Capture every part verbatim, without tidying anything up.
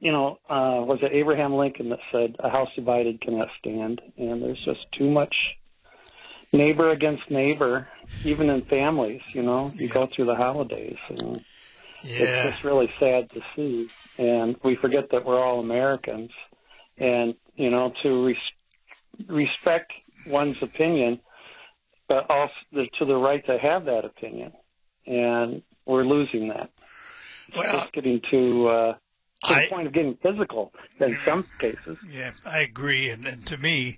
you know, uh, was it Abraham Lincoln that said, "A house divided cannot stand," and there's just too much neighbor against neighbor, even in families. You know, you yeah. go through the holidays, and yeah. it's just really sad to see, and we forget that we're all Americans, and you know, to res- respect one's opinion, but also the, to the right to have that opinion, and we're losing that. Well, it's getting to, uh, to I, the point of getting physical in some cases. Yeah, I agree. And, and to me,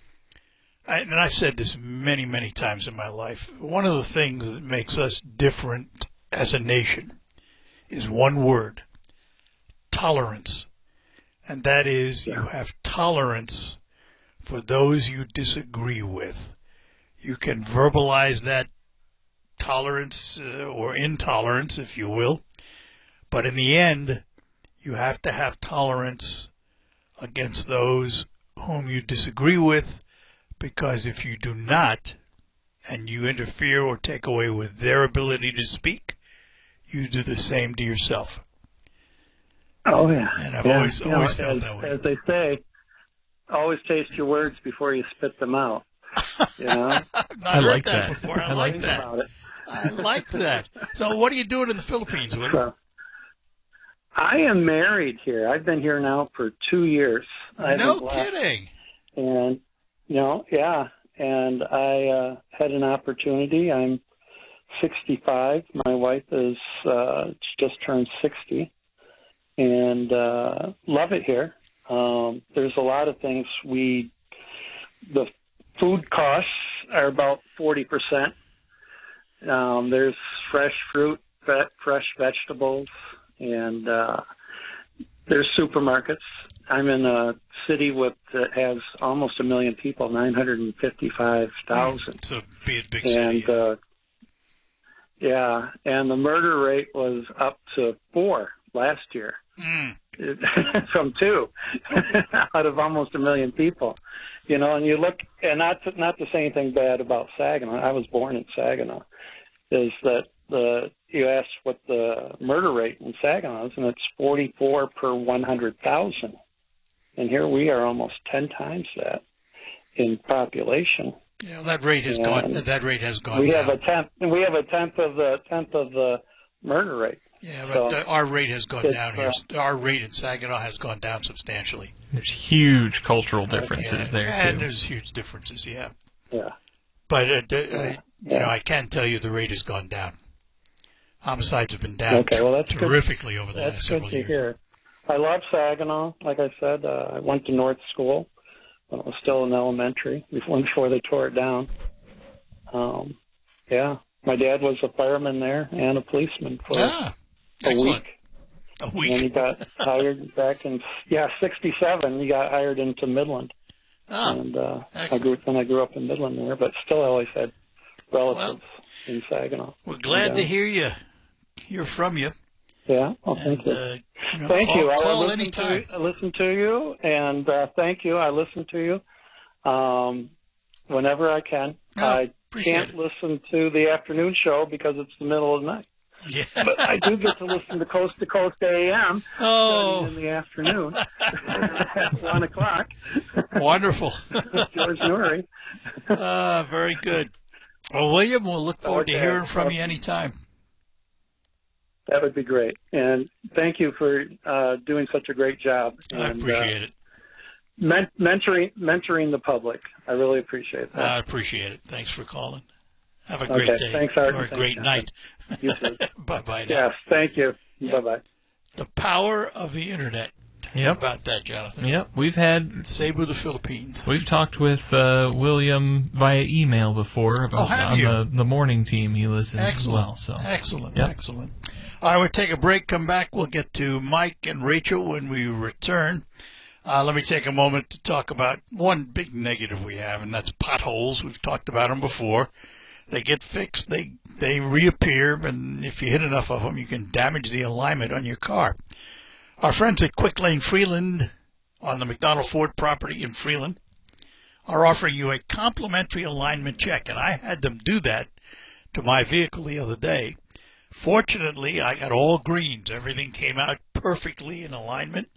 I, and I've said this many, many times in my life, one of the things that makes us different as a nation is one word: tolerance. And that is, you have tolerance for those you disagree with. You can verbalize that tolerance uh, or intolerance, if you will. But in the end, you have to have tolerance against those whom you disagree with, because if you do not, and you interfere or take away with their ability to speak, you do the same to yourself. Oh, yeah. And I've yeah. always, you always know, felt as, that way. As they say, always taste your words before you spit them out. You know? I like that, that. before. I, I like like that. About it. I like that. So what are you doing in the Philippines, Willie? So, I am married here. I've been here now for two years. I No haven't left. kidding. And, you know, yeah. And I uh, had an opportunity. I'm sixty-five. My wife is uh, just turned sixty. And uh, love it here. Um, there's a lot of things we, the food costs are about forty percent. Um, there's fresh fruit, vet, fresh vegetables, and uh, there's supermarkets. I'm in a city with that has almost a million people, nine hundred fifty-five thousand. It's a big, big city. And uh, yeah, and the murder rate was up to four last year. Mm. From two out of almost a million people, you know, and you look, and not to, not to say anything bad about Saginaw. I was born in Saginaw. Is that the you asked what the murder rate in Saginaw is, and it's forty-four per one hundred thousand, and here we are almost ten times that in population. Yeah, that rate has and gone. That rate has gone. We down. have a tenth. We have a tenth of the tenth of the murder rate. Yeah, but so, uh, our rate has gone down here. Uh, Our rate in Saginaw has gone down substantially. There's huge cultural differences yeah, there, and too. there's huge differences, yeah. Yeah. But, uh, d- uh, yeah. you know, I can tell you the rate has gone down. Homicides have been down okay, well, that's terrifically good. over the that's last several good to years. Hear. I love Saginaw. Like I said, uh, I went to North School when it was still in elementary, before, before they tore it down. Um, yeah. My dad was a fireman there and a policeman for Ah, a excellent. week. A week. And he got hired back in, yeah, sixty-seven. He got hired into Midland. Ah, and uh, I excellent. grew, and I grew up in Midland there, but still I always had relatives Well, in Saginaw. We're glad and, uh, to hear you, hear from you. Yeah, well, thank And, you. uh, you know, Thank call, you. I Call listen anytime. to, I listen to you, and uh, thank you. I listen to you um, whenever I can. Oh, I appreciate can't it. listen to the afternoon show because it's the middle of the night. Yeah. But I do get to listen to Coast to Coast A M Oh. starting in the afternoon at one o'clock. Wonderful. George Norrie. uh, very good. Well, William, we'll look forward Okay. to hearing from you anytime. That would be great. And thank you for uh, doing such a great job. I and, appreciate uh, it. Men- mentoring, mentoring the public. I really appreciate that. I appreciate it. Thanks for calling. Have a great Okay, day. thanks, Art. Or a Thanks, great Jonathan. night. You too. Bye-bye now. Yes, thank you. Yeah. Bye-bye. The power of the Internet. Yep. How about that, Jonathan? Yep, we've had Cebu, the Philippines. we've talked with uh, William via email before about Oh, have on you? the the morning team. He listens Excellent. as well. So Excellent. Yep. Excellent. All right, we'll take a break, come back. We'll get to Mike and Rachel when we return. Uh, let me take a moment to talk about one big negative we have, and that's potholes. We've talked about them before. They get fixed, they they reappear, and if you hit enough of them, you can damage the alignment on your car. Our friends at Quick Lane Freeland on the McDonald Ford property in Freeland are offering you a complimentary alignment check, and I had them do that to my vehicle the other day. Fortunately, I got all greens. Everything came out perfectly in alignment.